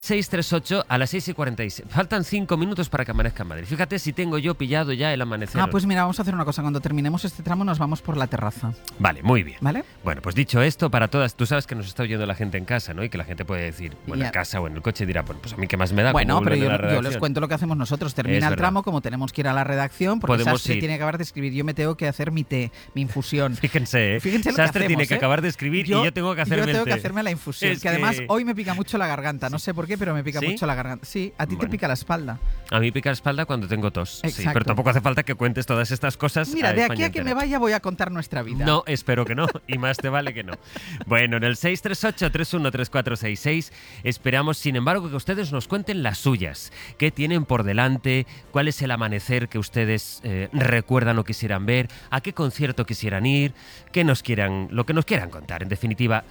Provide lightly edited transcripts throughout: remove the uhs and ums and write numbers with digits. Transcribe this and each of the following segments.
6:38 a las 6:46. Faltan 5 minutos para que amanezca en Madrid. Fíjate si tengo yo pillado ya el amanecer. Pues mira, vamos a hacer una cosa. Cuando terminemos este tramo nos vamos por la terraza. Vale, muy bien. ¿Vale? Bueno, pues dicho esto, para todas, tú sabes que nos está oyendo la gente en casa, ¿no? Y que la gente puede decir, bueno, en casa o en el coche dirá, bueno, pues a mí qué más me da. Bueno, pero yo les cuento lo que hacemos nosotros. Termina el tramo, como tenemos que ir a la redacción, porque Sastre tiene que acabar de escribir. Yo me tengo que hacer mi té, mi infusión. Fíjense, Fíjense lo Sastre que hacemos, tiene que acabar de escribir y yo tengo que hacerme el té. Yo tengo que hacerme la infusión, que además hoy me pica mucho la garganta. No sé por qué, pero me pica mucho la garganta. Sí, a ti te pica la espalda. A mí pica la espalda cuando tengo tos. Exacto. Sí, pero tampoco hace falta que cuentes todas estas cosas. Mira, de aquí a que me vaya voy a contar nuestra vida. No, espero que no. Y más te vale que no. Bueno, en el 638-313466 esperamos, sin embargo, que ustedes nos cuenten las suyas. ¿Qué tienen por delante? ¿Cuál es el amanecer que ustedes recuerdan o quisieran ver? ¿A qué concierto quisieran ir? Lo que nos quieran contar. En definitiva,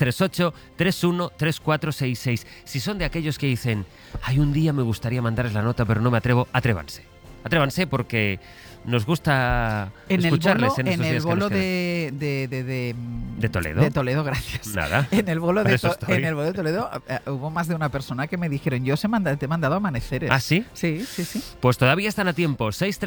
638-313466. Si son de aquellos que dicen, hay un día me gustaría mandarles la nota, pero no me atrevo, atrévanse. Atrévanse porque nos gusta escucharles en estos días. En el bolo de Toledo. De Toledo, gracias. Nada. En el bolo de Toledo hubo más de una persona que me dijeron, te he mandado amaneceres. ¿Ah, sí? Sí. Pues todavía están a tiempo.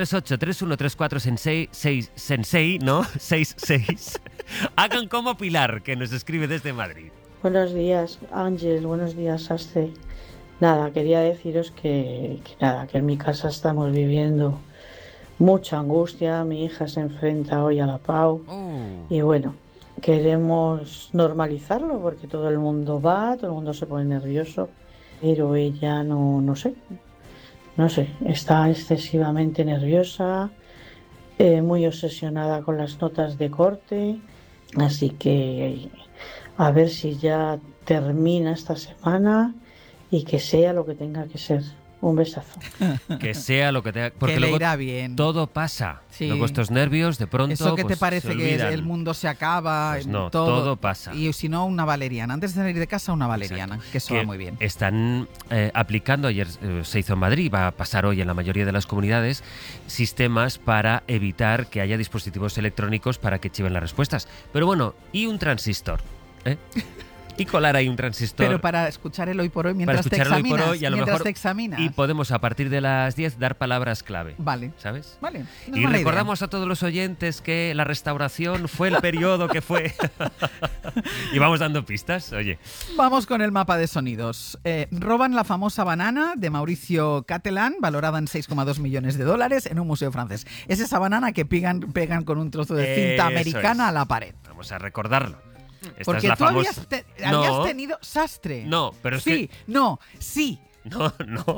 638-3134-66. Hagan como Pilar, que nos escribe desde Madrid. Buenos días, Ángel. Buenos días, Sastre. Nada, quería deciros que en mi casa estamos viviendo mucha angustia. Mi hija se enfrenta hoy a la PAU y bueno, queremos normalizarlo porque todo el mundo se pone nervioso, pero ella no sé, está excesivamente nerviosa, muy obsesionada con las notas de corte, así que a ver si ya termina esta semana y que sea lo que tenga que ser. Un besazo. Que sea lo que tenga, porque que luego le irá bien. Todo pasa. Sí. Luego estos nervios, de pronto, eso que pues, te parece que el mundo se acaba. Pues no, todo pasa. Y si no, una valeriana. Antes de salir de casa, una valeriana. Exacto. Que eso va muy bien. Están aplicando, ayer se hizo en Madrid, va a pasar hoy en la mayoría de las comunidades, sistemas para evitar que haya dispositivos electrónicos para que chiven las respuestas. Pero bueno, ¿y un transistor? Y colar ahí un transistor. Pero para escuchar el hoy por hoy mientras te examinas. Y podemos a partir de las 10 dar palabras clave. Vale. ¿Sabes? Vale. No y recordamos a todos los oyentes que la restauración fue el periodo que fue. Y vamos dando pistas, oye. Vamos con el mapa de sonidos. Roban la famosa banana de Mauricio Catalan, valorada en $6,2 millones en un museo francés. Es esa banana que pegan con un trozo de cinta americana a la pared. Vamos a recordarlo. Esta porque es la tú famosa... habías tenido Sastre. No, pero es sí, que... Sí. No.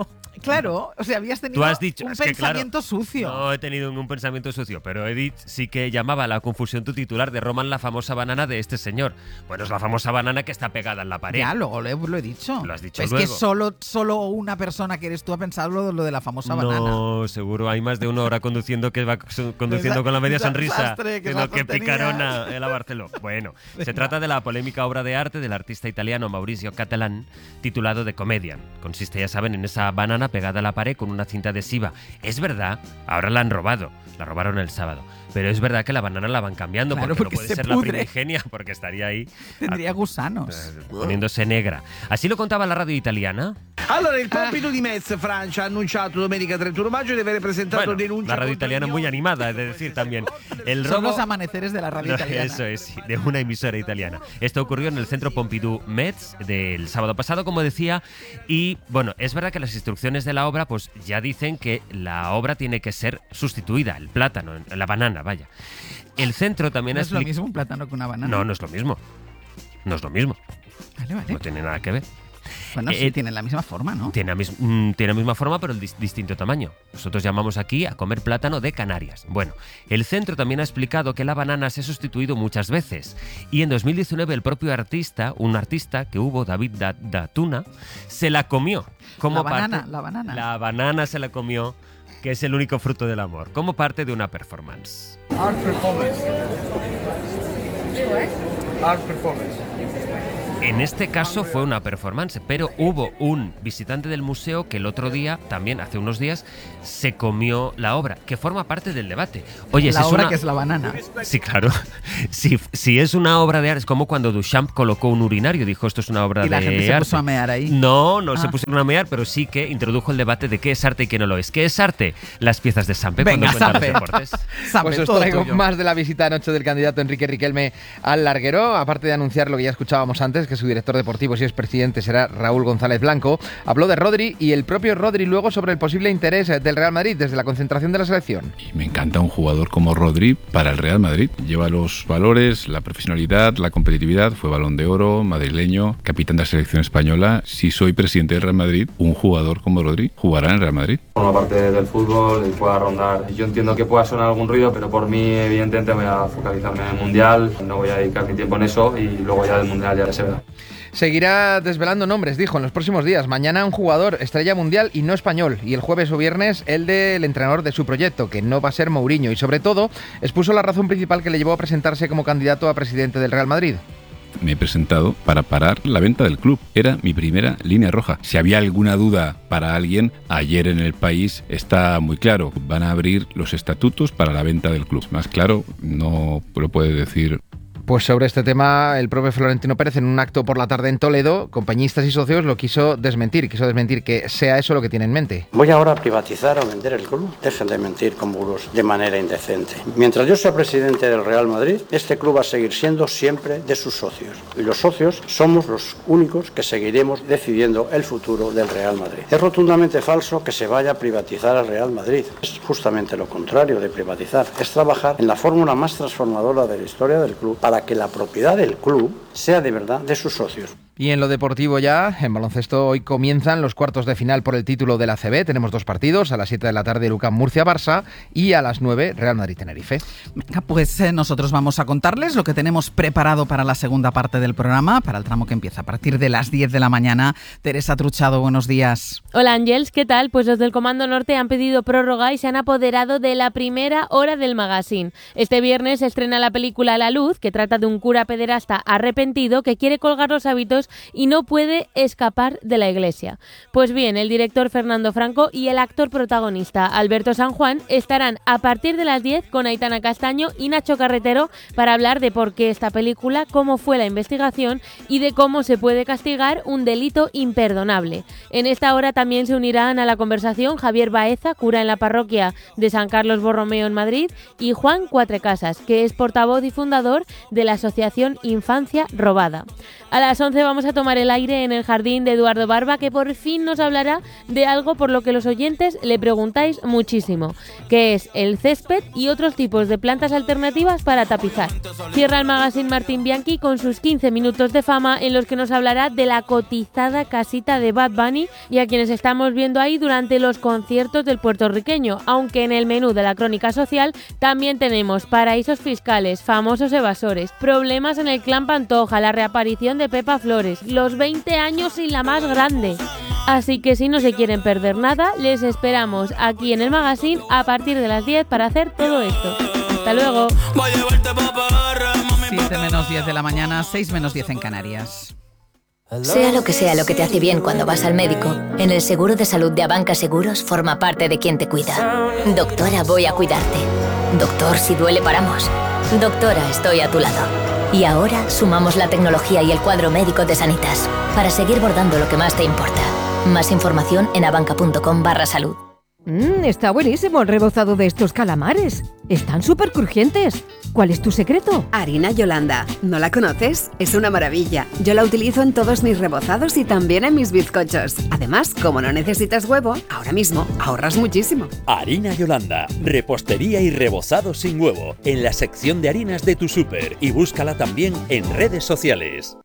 Claro, o sea, habías tenido un pensamiento sucio. No he tenido ningún pensamiento sucio, pero Edith sí que llamaba a la confusión tu titular de Roman la famosa banana de este señor. Bueno, es la famosa banana que está pegada en la pared. Ya, luego lo he dicho. Lo has dicho luego. Es que solo una persona que eres tú ha pensado lo de la famosa banana. No, seguro hay más de una hora conduciendo que va conduciendo con la media sonrisa. Que picarona el a Barceló. Bueno, se trata de la polémica obra de arte del artista italiano Mauricio Catalan, titulado The Comedian. Consiste, ya saben, en esa banana pegada a la pared con una cinta adhesiva. Es verdad, ahora la han robado. La robaron el sábado. Pero es verdad que la banana la van cambiando, claro, porque no puede ser pudre. La primigenia, porque estaría ahí... Tendría gusanos. Poniéndose negra. Así lo contaba la radio italiana. Allora, il Pompidou di Metz, Francia, ha annunciato domenica 31 maggio di aver presentato denuncia. La radio italiana muy animada, es de decir también. Son los amaneceres de la radio italiana. Eso es, sí, de una emisora italiana. Esto ocurrió en el centro Pompidou Metz del sábado pasado, como decía. Y bueno, es verdad que las instrucciones de la obra pues ya dicen que la obra tiene que ser sustituida, el plátano, la banana, vaya. El centro también ¿No es lo mismo un plátano que una banana? No es lo mismo. No es lo mismo. Vale. No tiene nada que ver. Bueno, sí, tienen la misma forma, ¿no? Tiene la misma forma, pero el distinto tamaño. Nosotros llamamos aquí a comer plátano de Canarias. Bueno, el centro también ha explicado que la banana se ha sustituido muchas veces. Y en 2019 el propio artista, un artista que hubo, David Datuna, se la comió. La banana. La banana se la comió, que es el único fruto del amor, como parte de una performance. Art performance. En este caso fue una performance, pero hubo un visitante del museo que el otro día, también hace unos días, se comió la obra, que forma parte del debate. Oye, la obra que es la banana. Sí, claro. Si es una obra de arte, es como cuando Duchamp colocó un urinario, dijo esto es una obra de arte. ¿Y la gente se puso a mear ahí? No se pusieron a mear, pero sí que introdujo el debate de qué es arte y qué no lo es. ¿Qué es arte? Las piezas de Sampe cuando cuentan los deportes. Pues os traigo más de la visita anoche del candidato Enrique Riquelme al larguero. Aparte de anunciar lo que ya escuchábamos antes, que su director deportivo, si es presidente, será Raúl González Blanco, habló de Rodri y el propio Rodri luego sobre el posible interés del Real Madrid desde la concentración de la selección. Y me encanta un jugador como Rodri para el Real Madrid. Lleva los valores, la profesionalidad, la competitividad, fue Balón de Oro, madrileño, capitán de la selección española. Si soy presidente del Real Madrid, un jugador como Rodri jugará en el Real Madrid. Forma parte del fútbol y pueda rondar. Yo entiendo que pueda sonar algún ruido, pero por mí evidentemente voy a focalizarme en el Mundial, no voy a dedicar mi tiempo en eso y luego ya del Mundial ya se verá. Seguirá desvelando nombres, dijo, en los próximos días. Mañana un jugador estrella mundial y no español. Y el jueves o viernes el del entrenador de su proyecto, que no va a ser Mourinho. Y sobre todo, expuso la razón principal que le llevó a presentarse como candidato a presidente del Real Madrid. Me he presentado para parar la venta del club. Era mi primera línea roja. Si había alguna duda para alguien, ayer en El País está muy claro. Van a abrir los estatutos para la venta del club. Más claro, no lo puede decir. Pues sobre este tema, el propio Florentino Pérez, en un acto por la tarde en Toledo, compañistas y socios lo quiso desmentir que sea eso lo que tiene en mente. Voy ahora a privatizar o vender el club. Dejen de mentir con bulos de manera indecente. Mientras yo sea presidente del Real Madrid, este club va a seguir siendo siempre de sus socios. Y los socios somos los únicos que seguiremos decidiendo el futuro del Real Madrid. Es rotundamente falso que se vaya a privatizar al Real Madrid. Es justamente lo contrario de privatizar. Es trabajar en la fórmula más transformadora de la historia del club para que la propiedad del club sea de verdad de sus socios. Y en lo deportivo ya, en baloncesto hoy comienzan los cuartos de final por el título de la ACB. Tenemos 2 partidos, a las 7 de la tarde UCAM Murcia-Barça y a las 9 Real Madrid-Tenerife. Pues nosotros vamos a contarles lo que tenemos preparado para la segunda parte del programa, para el tramo que empieza a partir de las 10 de la mañana. Teresa Truchado, buenos días. Hola Ángels, ¿qué tal? Pues los del Comando Norte han pedido prórroga y se han apoderado de la primera hora del magazine. Este viernes se estrena la película La Luz, que trata de un cura pederasta arrepentido que quiere colgar los hábitos y no puede escapar de la iglesia. Pues bien, el director Fernando Franco y el actor protagonista Alberto San Juan estarán a partir de las 10 con Aitana Castaño y Nacho Carretero para hablar de por qué esta película, cómo fue la investigación y de cómo se puede castigar un delito imperdonable. En esta hora también se unirán a la conversación Javier Baeza, cura en la parroquia de San Carlos Borromeo en Madrid, y Juan Cuatrecasas, que es portavoz y fundador de la asociación Infancia Robada. A las 11 vamos a tomar el aire en el jardín de Eduardo Barba, que por fin nos hablará de algo por lo que los oyentes le preguntáis muchísimo, que es el césped y otros tipos de plantas alternativas para tapizar. Cierra el magazine Martín Bianchi con sus 15 minutos de fama, en los que nos hablará de la cotizada casita de Bad Bunny y a quienes estamos viendo ahí durante los conciertos del puertorriqueño, aunque en el menú de la crónica social también tenemos paraísos fiscales, famosos evasores, problemas en el clan Pantoja, la reaparición de Pepa Flores, los 20 años sin la más grande. Así que si no se quieren perder nada, les esperamos aquí en el magazine a partir de las 10 para hacer todo esto. ¡Hasta luego! 7 menos 10 de la mañana, 6 menos 10 en Canarias. Sea lo que te hace bien cuando vas al médico, en el seguro de salud de Abanca Seguros forma parte de quien te cuida. Doctora, voy a cuidarte. Doctor, si duele paramos. Doctora, estoy a tu lado. Y ahora sumamos la tecnología y el cuadro médico de Sanitas para seguir bordando lo que más te importa. Más información en abanca.com/salud. Está buenísimo el rebozado de estos calamares. Están súper crujientes. ¿Cuál es tu secreto? Harina Yolanda. ¿No la conoces? Es una maravilla. Yo la utilizo en todos mis rebozados y también en mis bizcochos. Además, como no necesitas huevo, ahora mismo ahorras muchísimo. Harina Yolanda. Repostería y rebozado sin huevo. En la sección de harinas de tu súper. Y búscala también en redes sociales.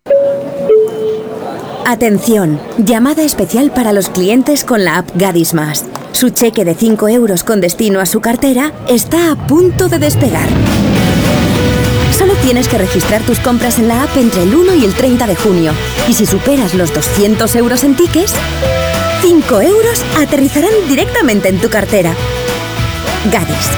Atención, llamada especial para los clientes con la app Gadis Más. Su cheque de 5 euros con destino a su cartera está a punto de despegar. Solo tienes que registrar tus compras en la app entre el 1 y el 30 de junio. Y si superas los 200 euros en tickets, 5 euros aterrizarán directamente en tu cartera. Gadis.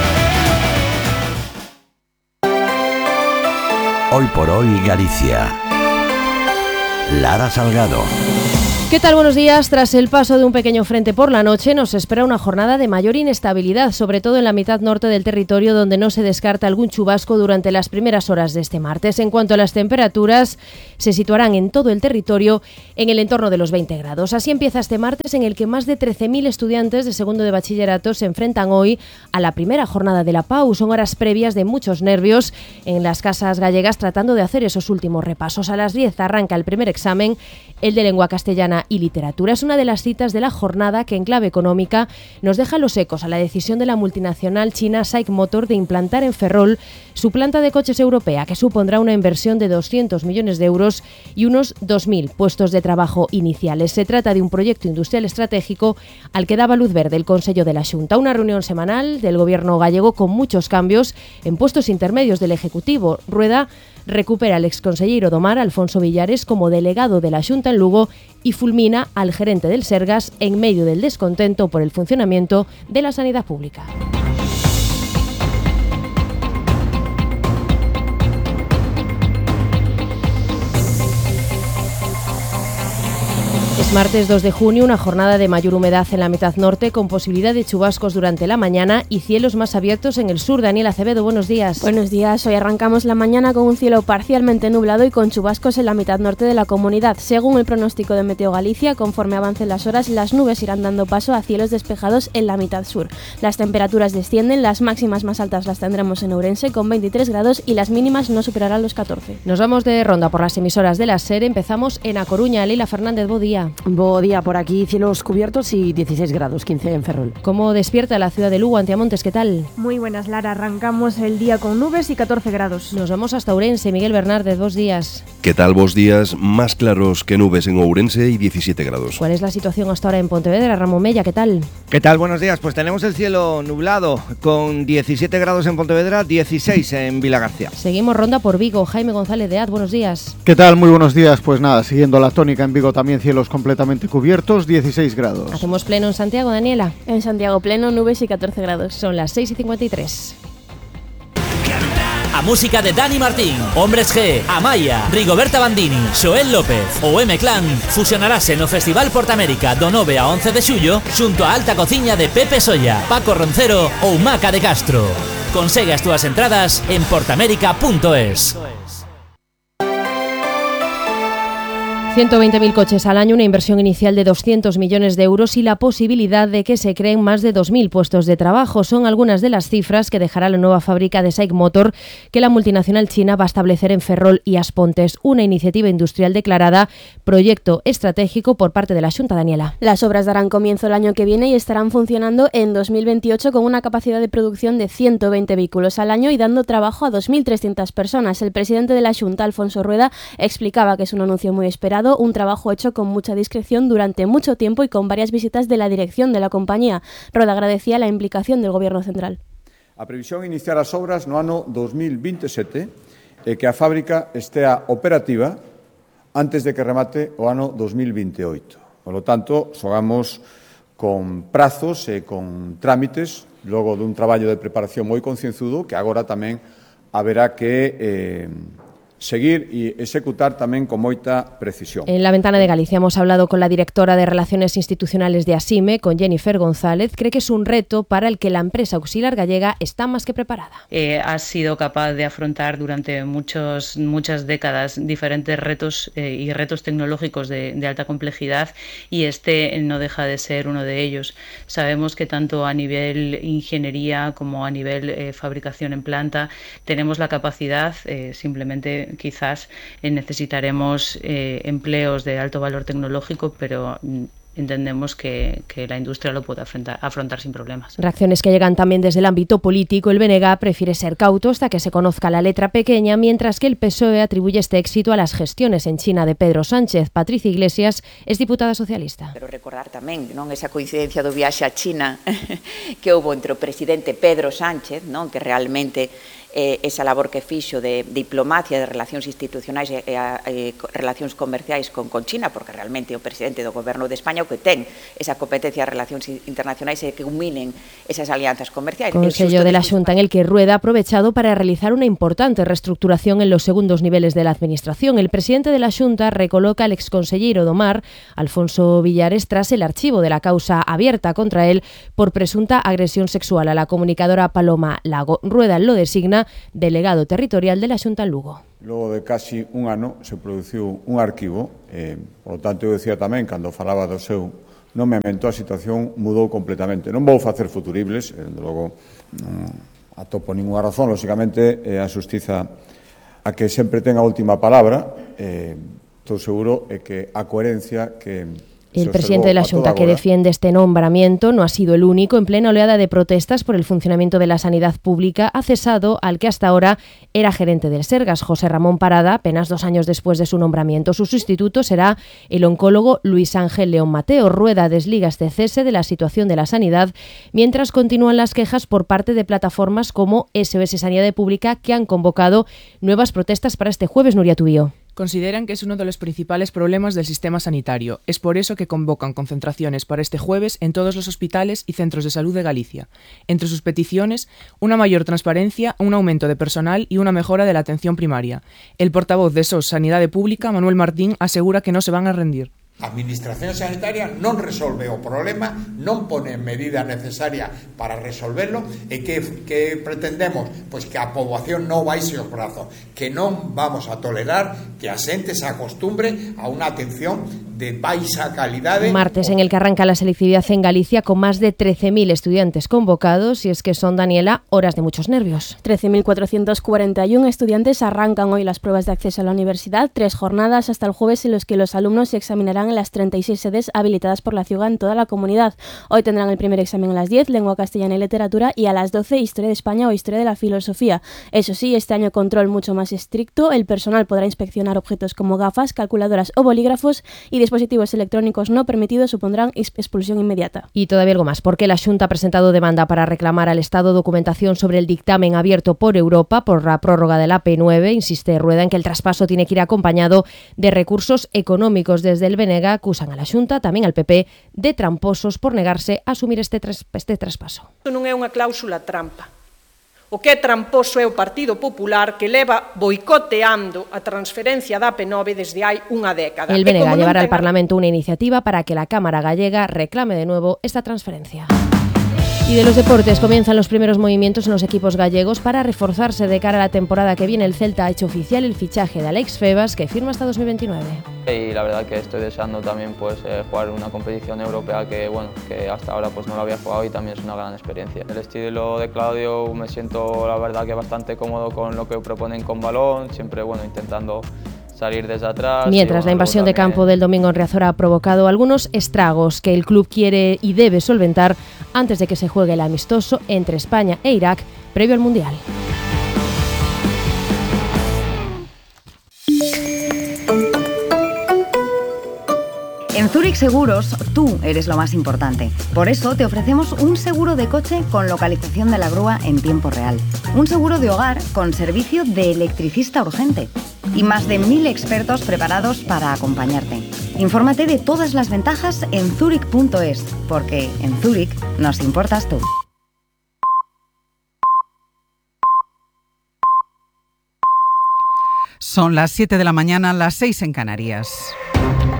Hoy por hoy Galicia. Lara Salgado. ¿Qué tal? Buenos días. Tras el paso de un pequeño frente por la noche, nos espera una jornada de mayor inestabilidad, sobre todo en la mitad norte del territorio, donde no se descarta algún chubasco durante las primeras horas de este martes. En cuanto a las temperaturas, se situarán en todo el territorio en el entorno de los 20 grados. Así empieza este martes, en el que más de 13.000 estudiantes de segundo de bachillerato se enfrentan hoy a la primera jornada de la PAU. Son horas previas de muchos nervios en las casas gallegas, tratando de hacer esos últimos repasos. A las 10 arranca el primer examen, el de lengua castellana y literatura. Es una de las citas de la jornada que, en clave económica, nos deja los ecos a la decisión de la multinacional china SAIC Motor de implantar en Ferrol su planta de coches europea, que supondrá una inversión de 200 millones de euros y unos 2.000 puestos de trabajo iniciales. Se trata de un proyecto industrial estratégico al que daba luz verde el Consello de la Xunta, una reunión semanal del Gobierno gallego con muchos cambios en puestos intermedios del Ejecutivo. Rueda recupera al exconsellero do Mar, Alfonso Villares, como delegado de la Xunta en Lugo y fulmina al gerente del Sergas en medio del descontento por el funcionamiento de la sanidad pública. Es martes 2 de junio, una jornada de mayor humedad en la mitad norte, con posibilidad de chubascos durante la mañana y cielos más abiertos en el sur. Daniel Acevedo, buenos días. Buenos días. Hoy arrancamos la mañana con un cielo parcialmente nublado y con chubascos en la mitad norte de la comunidad. Según el pronóstico de Meteo Galicia, conforme avancen las horas, las nubes irán dando paso a cielos despejados en la mitad sur. Las temperaturas descienden, las máximas más altas las tendremos en Ourense con 23 grados y las mínimas no superarán los 14. Nos vamos de ronda por las emisoras de la SER. Empezamos en A Coruña. Leila Fernández, buen día. Buen día, por aquí cielos cubiertos y 16 grados, 15 en Ferrol. ¿Cómo despierta la ciudad de Lugo? Antiamontes, ¿qué tal? Muy buenas, Lara. Arrancamos el día con nubes y 14 grados. Nos vamos hasta Ourense. Miguel Bernárdez, buenos días. ¿Qué tal? Buenos días. Más claros que nubes en Ourense y 17 grados. ¿Cuál es la situación hasta ahora en Pontevedra? Ramón Mella, ¿qué tal? ¿Qué tal? Buenos días. Pues tenemos el cielo nublado con 17 grados en Pontevedra, 16 en Vilagarcía. Seguimos ronda por Vigo. Jaime González de AD, buenos días. ¿Qué tal? Muy buenos días. Pues nada, siguiendo la tónica en Vigo también cielos completamente cubiertos, 16 grados. Hacemos pleno en Santiago, Daniela. En Santiago pleno, nubes y 14 grados. Son las 6:53. A música de Dani Martín, Hombres G, Amaya, Rigoberta Bandini, Xoel López ou M-Clan fusionarase no Festival Portamérica do 9 a 11 de xullo xunto a Alta Cociña de Pepe Solla, Paco Roncero ou Maca de Castro. Consegue as túas entradas en portamérica.es. 120.000 coches al año, una inversión inicial de 200 millones de euros y la posibilidad de que se creen más de 2.000 puestos de trabajo. Son algunas de las cifras que dejará la nueva fábrica de SAIC Motor que la multinacional china va a establecer en Ferrol y Aspontes. Una iniciativa industrial declarada proyecto estratégico por parte de la Xunta. Daniela. Las obras darán comienzo el año que viene y estarán funcionando en 2028 con una capacidad de producción de 120 vehículos al año y dando trabajo a 2.300 personas. El presidente de la Xunta, Alfonso Rueda, explicaba que es un anuncio muy esperado, un trabajo hecho con mucha discreción durante mucho tiempo y con varias visitas de la dirección de la compañía. Rueda agradecía la implicación del Gobierno central. A previsión iniciar as obras no ano 2027 e que a fábrica estea operativa antes de que remate o ano 2028. Por lo tanto, xogamos con prazos e con trámites logo dun traballo de preparación moi concienzudo que agora tamén haberá que seguir y ejecutar también con moita precisión. En la Ventana de Galicia hemos hablado con la directora de Relaciones Institucionales de Asime, con Jennifer González. Cree que es un reto para el que la empresa auxiliar gallega está más que preparada. Ha sido capaz de afrontar durante muchas décadas diferentes retos y retos tecnológicos de alta complejidad y este no deja de ser uno de ellos. Sabemos que tanto a nivel ingeniería como a nivel fabricación en planta tenemos la capacidad, simplemente quizás necesitaremos empleos de alto valor tecnológico, pero entendemos que la industria lo puede afrontar sin problemas. Reacciones que llegan también desde el ámbito político. El BNG prefiere ser cauto hasta que se conozca la letra pequeña, mientras que el PSOE atribuye este éxito a las gestiones en China de Pedro Sánchez. Patricia Iglesias es diputada socialista. Pero recordar tamén, non, esa coincidencia do viaxe a China que houve entre o presidente Pedro Sánchez, non, que realmente esa labor que fixo de diplomacia, de relacións institucionais e relacións comerciais con China, porque realmente o presidente do goberno de España o que ten esa competencia de relacións internacionais e que culminen esas alianzas comerciais. Consello de la Xunta en el que Rueda ha aprovechado para realizar una importante reestructuración en los segundos niveles de la Administración. El presidente de la Xunta recoloca al exconselleiro do Mar, Alfonso Villares, tras el archivo de la causa abierta contra él por presunta agresión sexual a la comunicadora Paloma Lago. Rueda lo designa delegado territorial de la Xunta en Lugo. Logo de casi un ano se produciu un arquivo, por lo tanto eu decía tamén, cando falaba do seu nomeamento, a situación mudou completamente. Non vou facer futuribles, logo non atopo ninguna razón, lógicamente a xustiza a que sempre ten a última palabra, estou seguro que a coherencia que el presidente de la Xunta, que defiende este nombramiento, no ha sido el único. En plena oleada de protestas por el funcionamiento de la sanidad pública, ha cesado al que hasta ahora era gerente del Sergas, José Ramón Parada, apenas 2 años después de su nombramiento. Su sustituto será el oncólogo Luis Ángel León Mateo. Rueda desliga este cese de la situación de la sanidad, mientras continúan las quejas por parte de plataformas como SOS Sanidad Pública, que han convocado nuevas protestas para este jueves. Nuria Tubío. Consideran que es uno de los principales problemas del sistema sanitario. Es por eso que convocan concentraciones para este jueves en todos los hospitales y centros de salud de Galicia. Entre sus peticiones, una mayor transparencia, un aumento de personal y una mejora de la atención primaria. El portavoz de SOS Sanidade Pública, Manuel Martín, asegura que no se van a rendir. A Administración Sanitaria non resolve o problema, non pone medida necesaria para resolverlo e que pretendemos? Pois que a poboación non baixe os brazos, que non vamos a tolerar que a xente se acostumbre a unha atención de baixa calidade. Martes en el que arranca la selectividad en Galicia con más de 13.000 estudiantes convocados, y es que son, Daniela, horas de muchos nervios. 13.441 estudiantes arrancan hoy las pruebas de acceso a la universidad, 3 jornadas hasta el jueves en los que los alumnos se examinarán en las 36 sedes habilitadas por la ciudad en toda la comunidad. Hoy tendrán el primer examen a las 10, lengua castellana y literatura, y a las 12, historia de España o historia de la filosofía. Eso sí, este año control mucho más estricto. El personal podrá inspeccionar objetos como gafas, calculadoras o bolígrafos, y dispositivos electrónicos no permitidos supondrán expulsión inmediata. Y todavía algo más, porque la Xunta ha presentado demanda para reclamar al Estado documentación sobre el dictamen abierto por Europa por la prórroga de la P9. Insiste Rueda en que el traspaso tiene que ir acompañado de recursos económicos. Desde el BNG acusan a la Xunta, tamén al PP, de tramposos por negarse a asumir este traspaso. Non é unha cláusula trampa. O que é tramposo é o Partido Popular, que leva boicoteando a transferencia da P9 desde hai unha década. El BNG llevará al Parlamento una iniciativa para que la Cámara gallega reclame de nuevo esta transferencia. Y de los deportes, comienzan los primeros movimientos en los equipos gallegos para reforzarse de cara a la temporada que viene. El Celta ha hecho oficial el fichaje de Alex Febas, que firma hasta 2029. Y la verdad que estoy deseando también jugar una competición europea que hasta ahora no lo había jugado, y también es una gran experiencia. El estilo de Claudio, me siento la verdad que bastante cómodo con lo que proponen con balón, siempre intentando salir desde atrás. Mientras la invasión de campo del domingo en Riazor ha provocado algunos estragos que el club quiere y debe solventar antes de que se juegue el amistoso entre España e Irak previo al Mundial. En Zurich Seguros, tú eres lo más importante. Por eso te ofrecemos un seguro de coche con localización de la grúa en tiempo real. Un seguro de hogar con servicio de electricista urgente. Y más de 1.000 expertos preparados para acompañarte. Infórmate de todas las ventajas en zurich.es, porque en Zurich nos importas tú. Son las 7 de la mañana, las 6 en Canarias.